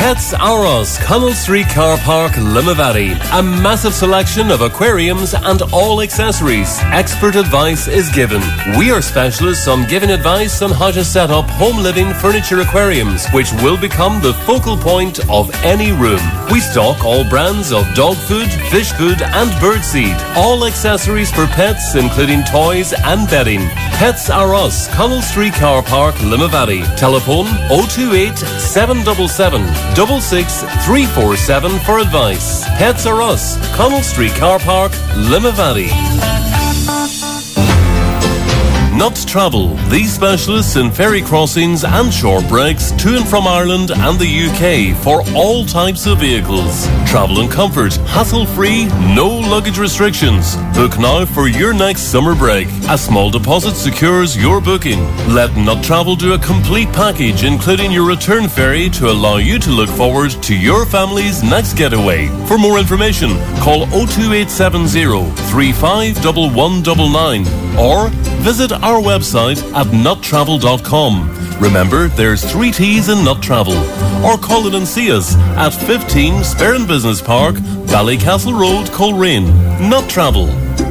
Pets R Us, Connell Street Car Park, Limavady. A massive selection of aquariums and all accessories. Expert advice is given. We are specialists on giving advice on how to set up home living furniture aquariums, which will become the focal point of any room. We stock all brands of dog food, fish food and birdseed. All accessories for pets, including toys and bedding. Pets R Us, Connell Street Car Park, Limavady. Telephone 028 777 66347 for advice. Pets R Us, Connell Street Car Park, Limavady. Not Travel, these specialists in ferry crossings and short breaks to and from Ireland and the UK for all types of vehicles. Travel and comfort, hassle-free, no luggage restrictions. Book now for your next summer break. A small deposit secures your booking. Let Not Travel do a complete package, including your return ferry, to allow you to look forward to your family's next getaway. For more information, call 02870 351199 or visit our website at nuttravel.com. Remember, there's 3 T's in Not Travel. Or call in and see us at 15 Sperrin Business Park, Ballycastle Road, Coleraine. Not Travel.